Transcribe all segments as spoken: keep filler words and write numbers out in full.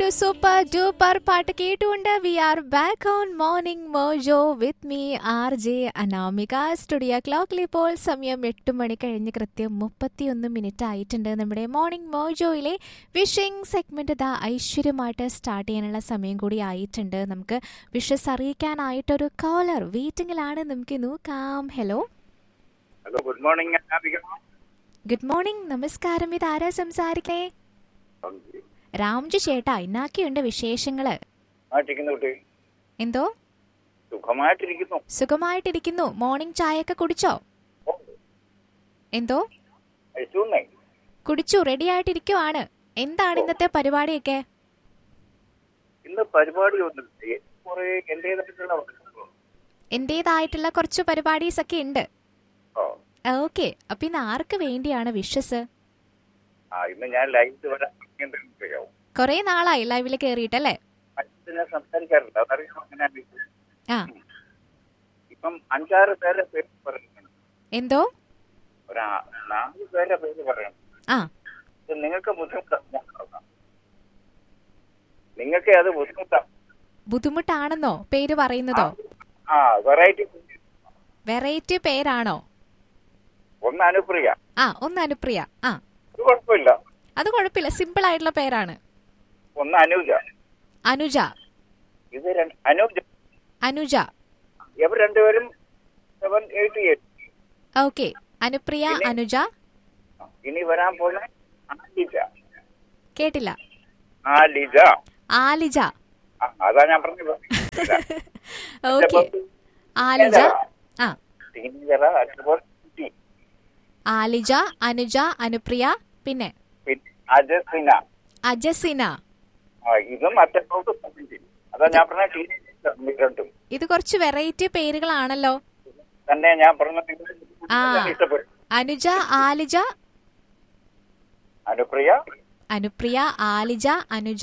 ഒരു super duper പാട്ട് കേട്ടുകൊണ്ട് V are back on morning mojo with me R J Anamika. Studio ക്ലോക്കിൽ ഇപ്പോൾ സമയം എട്ട് മണി കഴിഞ്ഞ് കൃത്യം മുപ്പത്തിയൊന്ന് മിനിറ്റ് ആയിട്ടുണ്ട്. നമ്മുടെ മോർണിംഗ് മോജോയിലെ വിഷിംഗ് സെഗ്മെന്റ് ഇതാ ഐശ്വര്യമായിട്ട് സ്റ്റാർട്ട് ചെയ്യാനുള്ള സമയം കൂടി ആയിട്ടുണ്ട്. നമുക്ക് വിഷസ് അറിയിക്കാനായിട്ടൊരു കോളർ വെയിറ്റിംഗിലാണ്. നമുക്ക് നോക്കാം. Hello hello, good morning. Good morning, നമസ്കാരം. ഇതാരാ സംസാരിക്കേ? രാംജി ചേട്ടാ, ഇന്നാക്കിയുണ്ട് വിശേഷങ്ങള്? എന്തോ? സുഖമായിട്ടിരിക്കുന്നു. സുഖമായിട്ടിരിക്കുന്നു. മോർണിംഗ് ചായയൊക്കെ കുടിച്ചോ? എന്തോ? കുടിച്ചു, റെഡി ആയിട്ടിരിക്കുവാണ്. എന്താണ് ഇന്നത്തെ പരിപാടിയൊക്കെ? ഇന്ന് പരിപാടി എന്റേതായിട്ടുള്ള കുറച്ച് പരിപാടീസ് ഒക്കെ ഉണ്ട്. ഓക്കെ, അപ്പൊ ഇന്ന് ആർക്ക് വേണ്ടിയാണ് വിഷസ്? കൊറേ നാളായി ലൈവില് കേറിയിട്ടല്ലേ? ആ, ഇപ്പം അഞ്ചാറ് പേരെ പേര് പറയുന്നുണ്ട്. എന്തോ? നാല് പേരെ പേര് പറയണം. ആ, നിങ്ങൾക്ക് ബുദ്ധിമുട്ടാണ്. നിങ്ങൾക്ക് അത് ബുദ്ധിമുട്ടാണ്. ബുദ്ധിമുട്ടാണെന്നോ പേര് പറയുന്നതോ? ആ, വെറൈറ്റി വെറൈറ്റി പേരാണോ? ഒന്ന് അനുപ്രിയ. ആ, ഒന്ന് അനുപ്രിയ. ആ, അത് കുഴപ്പമില്ല. അത് കുഴപ്പമില്ല, സിമ്പിൾ ആയിട്ടുള്ള പേരാണ്. ഒന്ന് അനുജ. അനുജ. ഇത് അനുജ. അനുജ. ഇവർ രണ്ടുപേരും seven eight eight. Okay, Anupriya, Anuja. ഇനി വരാൻ പോകുന്ന ആലിജ. കേട്ടില്ല. ആലിജ. ആലിജ. അതാ ഞാൻ പറഞ്ഞത്. ഓക്കെ, ആലിജ. ആ, ആലിജ, അനുജ, അനുപ്രിയ, പിന്നെ അജസിന. അജസിന. ഇതും അതാ ഞാൻ പറഞ്ഞ. ഇത് കുറച്ച് വെറൈറ്റി പേരുകളാണല്ലോ. തന്നെ ഞാൻ പറഞ്ഞ. ആ, അനുജ, ആലിജ, അനുപ്രിയ, അനുപ്രിയ, ആലിജ, അനുജ,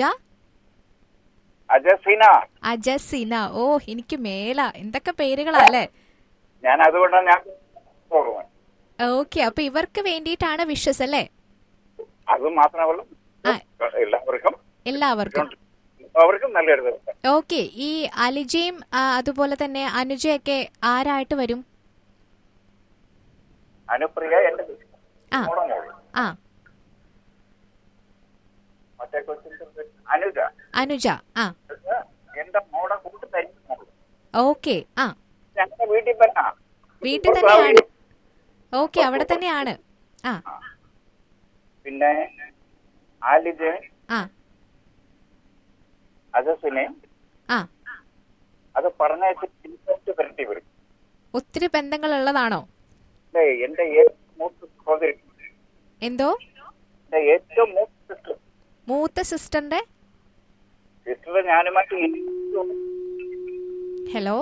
അജസിന. അജസിന. ഓ, എനിക്ക് മേല എന്തൊക്കെ പേരുകളാ അല്ലേ? ഞാൻ അതുകൊണ്ടാണ് ഞാൻ പോകുന്നത്. ഓക്കെ, അപ്പൊ ഇവർക്ക് വേണ്ടിയിട്ടാണ് വിഷസ് അല്ലേ? അത് മാത്രമല്ല, എല്ലാവർക്കും എല്ലാവർക്കും എല്ലാവർക്കും നല്ലൊരു ദിവസം. ഓക്കെ, ഈ അലിജയും അതുപോലെ തന്നെ അനുജയൊക്കെ ആരായിട്ട് വരും? അനുപ്രിയ എന്റെ ആ ആ മറ്റേ കൊച്ചിന്റെ അനുജ. അനുജ. ആ, എന്റെ മോടെ കൂട്ടുകാരി. ഓക്കെ. ആ, ഞങ്ങളുടെ വീട്ടിൽ തന്നെ. വീട്ടിൽ തന്നെയാണ്. ഓക്കെ, അവിടെ തന്നെയാണ്. ആ, പിന്നെ ആലിജ, ആ, അജസിനെ. ആ, അത് പറഞ്ഞയച്ച് വരട്ടി വരും. ഒത്തിരി ബന്ധങ്ങൾ ഉള്ളതാണോ? എന്റെ ഏറ്റവും മൂത്ത സഹോദരി. എന്തോ? എന്റെ ഏറ്റവും മൂത്ത സിസ്റ്റർ. മൂത്ത സിസ്റ്ററിന്റെ സിസ്റ്റർ ഞാനുമായിട്ട്. ഹലോ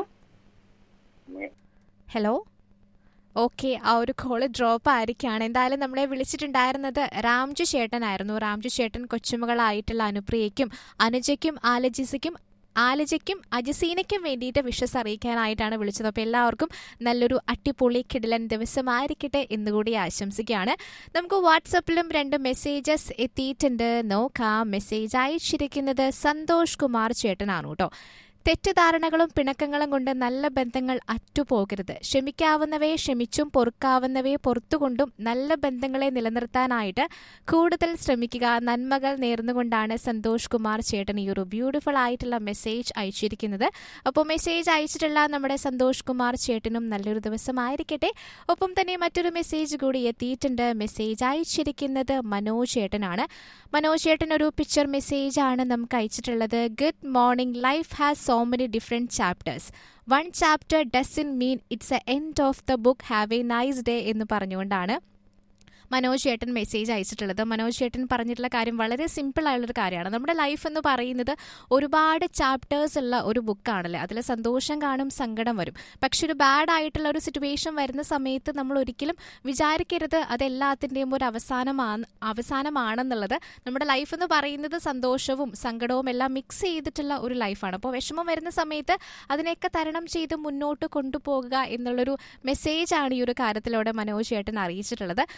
ഹലോ ഓക്കെ, ആ ഒരു കോള് ഡ്രോപ്പ് ആയിരിക്കുകയാണ്. എന്തായാലും നമ്മളെ വിളിച്ചിട്ടുണ്ടായിരുന്നത് രാംജു ചേട്ടനായിരുന്നു. രാംജു ചേട്ടൻ കൊച്ചുമകളായിട്ടുള്ള അനുപ്രിയയ്ക്കും അനുജയ്ക്കും ആലജിസയ്ക്കും ആലജയ്ക്കും അജസീനയ്ക്കും വേണ്ടിയിട്ട് വിഷസ് അറിയിക്കാനായിട്ടാണ് വിളിച്ചത്. അപ്പോൾ എല്ലാവർക്കും നല്ലൊരു അട്ടിപ്പൊളി കിടിലൻ ദിവസമായിരിക്കട്ടെ എന്നുകൂടി ആശംസിക്കുകയാണ്. നമുക്ക് വാട്സപ്പിലും രണ്ട് മെസ്സേജസ് എത്തിയിട്ടുണ്ട്, നോക്കാം. മെസ്സേജ് അയച്ചിരിക്കുന്നത് സന്തോഷ് കുമാർ ചേട്ടനാണ് കേട്ടോ. തെറ്റിദ്ധാരണകളും പിണക്കങ്ങളും കൊണ്ട് നല്ല ബന്ധങ്ങൾ അറ്റുപോകരുത്. ക്ഷമിക്കാവുന്നവയെ ക്ഷമിച്ചും പൊറുക്കാവുന്നവയെ പൊറത്തുകൊണ്ടും നല്ല ബന്ധങ്ങളെ നിലനിർത്താനായിട്ട് കൂടുതൽ ശ്രമിക്കുക. നന്മകൾ നേർന്നുകൊണ്ടാണ് സന്തോഷ് കുമാർ ചേട്ടൻ ഈ ഒരു ബ്യൂട്ടിഫുൾ ആയിട്ടുള്ള മെസ്സേജ് അയച്ചിരിക്കുന്നത്. അപ്പോൾ മെസ്സേജ് അയച്ചിട്ടുള്ള നമ്മുടെ സന്തോഷ് കുമാർ ചേട്ടനും നല്ലൊരു ദിവസമായിരിക്കട്ടെ. ഒപ്പം തന്നെ മറ്റൊരു മെസ്സേജ് കൂടി എത്തിയിട്ടുണ്ട്. മെസ്സേജ് അയച്ചിരിക്കുന്നത് മനോജ് ചേട്ടനാണ്. മനോജ് ചേട്ടൻ ഒരു പിക്ചർ മെസ്സേജ് ആണ് നമുക്ക് അയച്ചിട്ടുള്ളത്. Good morning, life has so many different chapters. One chapter doesn't mean it's the end of the book. Have a nice day എന്ന് പറഞ്ഞുകൊണ്ടാണ് മനോജ് ചേട്ടൻ മെസ്സേജ് അയച്ചിട്ടുള്ളത്. മനോജ് ചേട്ടൻ പറഞ്ഞിട്ടുള്ള കാര്യം വളരെ സിമ്പിൾ ആയുള്ളൊരു കാര്യമാണ്. നമ്മുടെ ലൈഫ് എന്ന് പറയുന്നത് ഒരുപാട് ചാപ്റ്റേഴ്സ് ഉള്ള ഒരു ബുക്കാണല്ലേ. അതിൽ സന്തോഷം കാണും, സങ്കടം വരും. പക്ഷെ ഒരു ബാഡ് ആയിട്ടുള്ള ഒരു സിറ്റുവേഷൻ വരുന്ന സമയത്ത് നമ്മൾ ഒരിക്കലും വിചാരിക്കരുത് അതെല്ലാത്തിൻ്റെയും ഒരു അവസാനമാണ് അവസാനമാണെന്നുള്ളത്. നമ്മുടെ ലൈഫ് എന്ന് പറയുന്നത് സന്തോഷവും സങ്കടവും എല്ലാം മിക്സ് ചെയ്തിട്ടുള്ള ഒരു ലൈഫാണ്. അപ്പോൾ വിഷമം വരുന്ന സമയത്ത് അതിനെയൊക്കെ തരണം ചെയ്ത് മുന്നോട്ട് കൊണ്ടുപോകുക എന്നുള്ളൊരു മെസ്സേജാണ് ഈ ഒരു കാര്യത്തിലൂടെ മനോജ് ചേട്ടൻ അറിയിച്ചിട്ടുള്ളത്. അപ്പോൾ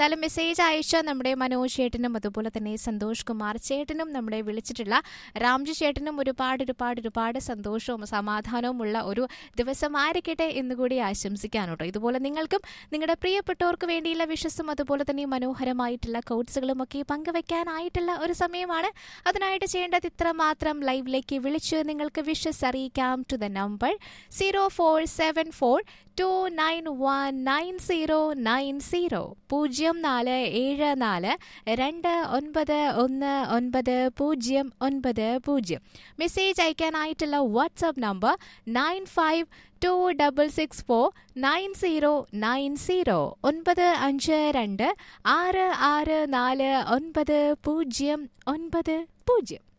എന്തായാലും മെസ്സേജ് അയച്ച നമ്മുടെ മനോജ് ചേട്ടനും അതുപോലെ തന്നെ സന്തോഷ് കുമാർ ചേട്ടനും നമ്മുടെ വിളിച്ചിട്ടുള്ള രാംജി ചേട്ടനും ഒരുപാട് ഒരുപാട് ഒരുപാട് സന്തോഷവും സമാധാനവും ഉള്ള ഒരു ദിവസമായിരിക്കട്ടെ എന്നുകൂടി ആശംസിക്കാൻ കേട്ടോ. ഇതുപോലെ നിങ്ങൾക്കും നിങ്ങളുടെ പ്രിയപ്പെട്ടവർക്ക് വേണ്ടിയുള്ള വിഷസും അതുപോലെ തന്നെ മനോഹരമായിട്ടുള്ള കോട്സുകളും ഒക്കെ പങ്കുവെക്കാനായിട്ടുള്ള ഒരു സമയമാണ്. അതിനായിട്ട് ചെയ്യേണ്ടത് ഇത്ര മാത്രം, ലൈവിലേക്ക് വിളിച്ച് നിങ്ങൾക്ക് വിഷസ് അറിയിക്കാം to the number zero four seven four to nine one nine zero nine zero പൂജ്യം നാല് ഏഴ് നാല് രണ്ട് ഒൻപത് ഒന്ന് ഒൻപത് പൂജ്യം ഒൻപത് പൂജ്യം. Message അയക്കാനായിട്ടുള്ള WhatsApp number nine five to double six four nine zero nine zero ഒൻപത് അഞ്ച് രണ്ട് ആറ് ആറ് നാല് ഒൻപത് പൂജ്യം ഒൻപത് പൂജ്യം.